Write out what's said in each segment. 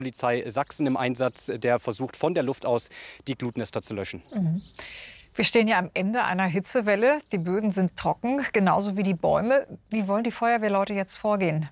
Polizei Sachsen im Einsatz, der versucht, von der Luft aus die Glutnester zu löschen. Wir stehen ja am Ende einer Hitzewelle. Die Böden sind trocken, genauso wie die Bäume. Wie wollen die Feuerwehrleute jetzt vorgehen?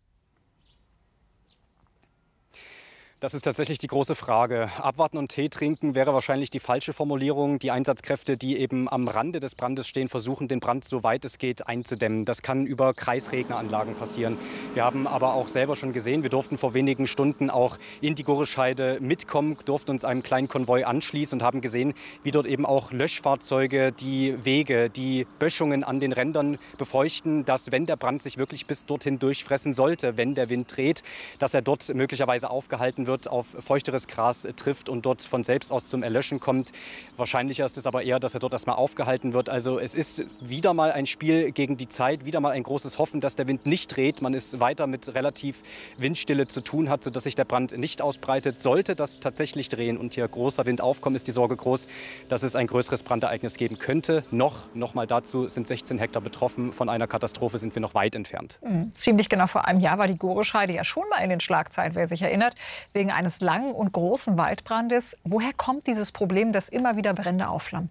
Das ist tatsächlich die große Frage. Abwarten und Tee trinken wäre wahrscheinlich die falsche Formulierung. Die Einsatzkräfte, die eben am Rande des Brandes stehen, versuchen, den Brand so weit es geht einzudämmen. Das kann über Kreisregneranlagen passieren. Wir haben aber auch selber schon gesehen, wir durften vor wenigen Stunden auch in die Gorescheide mitkommen, durften uns einem kleinen Konvoi anschließen und haben gesehen, wie dort eben auch Löschfahrzeuge die Wege, die Böschungen an den Rändern befeuchten, dass, wenn der Brand sich wirklich bis dorthin durchfressen sollte, wenn der Wind dreht, dass er dort möglicherweise aufgehalten wird, auf feuchteres Gras trifft und dort von selbst aus zum Erlöschen kommt. Wahrscheinlicher ist es aber eher, dass er dort erstmal aufgehalten wird. Also es ist wieder mal ein Spiel gegen die Zeit, wieder mal ein großes Hoffen, dass der Wind nicht dreht. Man ist weiter mit relativ Windstille zu tun hat, sodass sich der Brand nicht ausbreitet. Sollte das tatsächlich drehen und hier großer Wind aufkommen, ist die Sorge groß, dass es ein größeres Brandereignis geben könnte. Noch mal dazu sind 16 Hektar betroffen. Von einer Katastrophe sind wir noch weit entfernt. Ziemlich genau vor einem Jahr war die Gorescheide ja schon mal in den Schlagzeilen, wer sich erinnert, wegen eines langen und großen Waldbrandes. Woher kommt dieses Problem, dass immer wieder Brände aufflammen?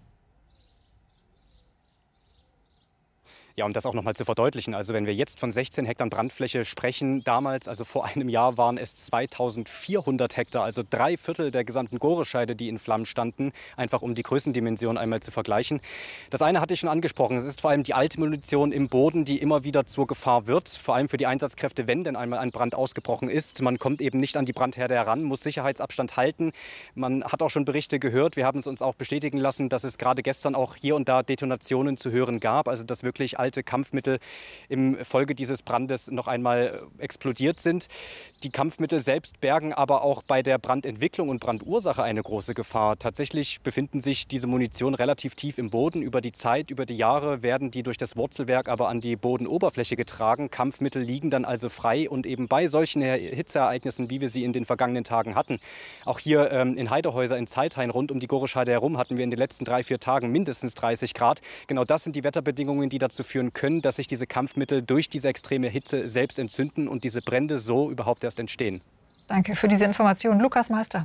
Ja, um das auch noch mal zu verdeutlichen, also wenn wir jetzt von 16 Hektar Brandfläche sprechen, damals, also vor einem Jahr, waren es 2400 Hektar, also 3/4 der gesamten Gorescheide, die in Flammen standen, einfach um die Größendimension einmal zu vergleichen. Das eine hatte ich schon angesprochen, es ist vor allem die alte Munition im Boden, die immer wieder zur Gefahr wird, vor allem für die Einsatzkräfte, wenn denn einmal ein Brand ausgebrochen ist. Man kommt eben nicht an die Brandherde heran, muss Sicherheitsabstand halten. Man hat auch schon Berichte gehört, wir haben es uns auch bestätigen lassen, dass es gerade gestern auch hier und da Detonationen zu hören gab, also dass wirklich alte Kampfmittel im Folge dieses Brandes noch einmal explodiert sind. Die Kampfmittel selbst bergen aber auch bei der Brandentwicklung und Brandursache eine große Gefahr. Tatsächlich befinden sich diese Munition relativ tief im Boden. Über die Zeit, über die Jahre werden die durch das Wurzelwerk aber an die Bodenoberfläche getragen. Kampfmittel liegen dann also frei und eben bei solchen Hitzeereignissen, wie wir sie in den vergangenen Tagen hatten. Auch hier in Heidehäuser in Zeithain rund um die Gorescheide herum hatten wir in den letzten 3-4 Tagen mindestens 30 Grad. Genau das sind die Wetterbedingungen, die dazu führen können, dass sich diese Kampfmittel durch diese extreme Hitze selbst entzünden und diese Brände so überhaupt erst entstehen. Danke für diese Information, Lukas Meister.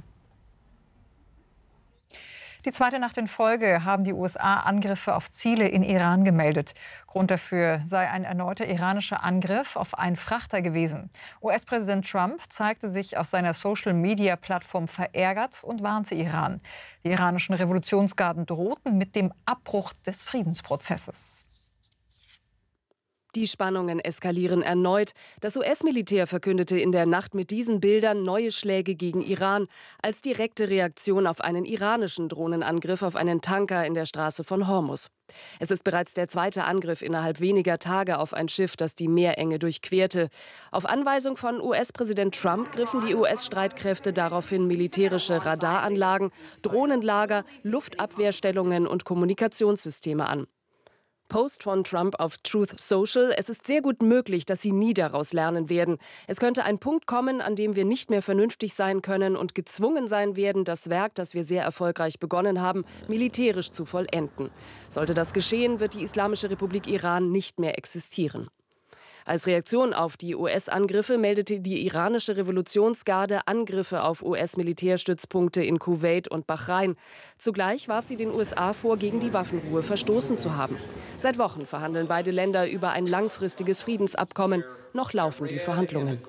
Die zweite Nacht in Folge haben die USA Angriffe auf Ziele in Iran gemeldet. Grund dafür sei ein erneuter iranischer Angriff auf einen Frachter gewesen. US-Präsident Trump zeigte sich auf seiner Social-Media-Plattform verärgert und warnte Iran. Die iranischen Revolutionsgarden drohten mit dem Abbruch des Friedensprozesses. Die Spannungen eskalieren erneut. Das US-Militär verkündete in der Nacht mit diesen Bildern neue Schläge gegen Iran als direkte Reaktion auf einen iranischen Drohnenangriff auf einen Tanker in der Straße von Hormuz. Es ist bereits der zweite Angriff innerhalb weniger Tage auf ein Schiff, das die Meerenge durchquerte. Auf Anweisung von US-Präsident Trump griffen die US-Streitkräfte daraufhin militärische Radaranlagen, Drohnenlager, Luftabwehrstellungen und Kommunikationssysteme an. Post von Trump auf Truth Social: Es ist sehr gut möglich, dass Sie nie daraus lernen werden. Es könnte ein Punkt kommen, an dem wir nicht mehr vernünftig sein können und gezwungen sein werden, das Werk, das wir sehr erfolgreich begonnen haben, militärisch zu vollenden. Sollte das geschehen, wird die Islamische Republik Iran nicht mehr existieren. Als Reaktion auf die US-Angriffe meldete die iranische Revolutionsgarde Angriffe auf US-Militärstützpunkte in Kuwait und Bahrain. Zugleich warf sie den USA vor, gegen die Waffenruhe verstoßen zu haben. Seit Wochen verhandeln beide Länder über ein langfristiges Friedensabkommen. Noch laufen die Verhandlungen.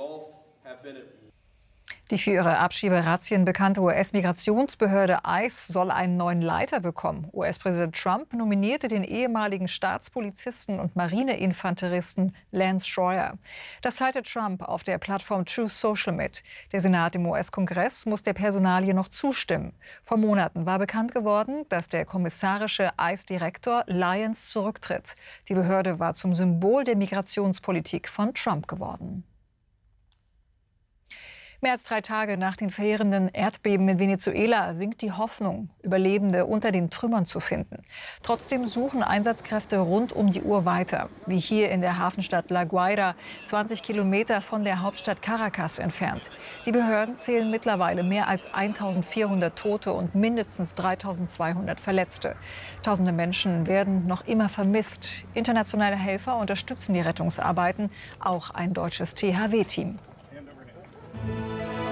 Die für ihre Abschieberazzien bekannte US-Migrationsbehörde ICE soll einen neuen Leiter bekommen. US-Präsident Trump nominierte den ehemaligen Staatspolizisten und Marineinfanteristen Lance Schroyer. Das teilte Trump auf der Plattform Truth Social mit. Der Senat im US-Kongress muss der Personalie noch zustimmen. Vor Monaten war bekannt geworden, dass der kommissarische ICE-Direktor Lyons zurücktritt. Die Behörde war zum Symbol der Migrationspolitik von Trump geworden. Mehr als 3 Tage nach den verheerenden Erdbeben in Venezuela sinkt die Hoffnung, Überlebende unter den Trümmern zu finden. Trotzdem suchen Einsatzkräfte rund um die Uhr weiter, wie hier in der Hafenstadt La Guaira, 20 Kilometer von der Hauptstadt Caracas entfernt. Die Behörden zählen mittlerweile mehr als 1400 Tote und mindestens 3200 Verletzte. Tausende Menschen werden noch immer vermisst. Internationale Helfer unterstützen die Rettungsarbeiten, auch ein deutsches THW-Team.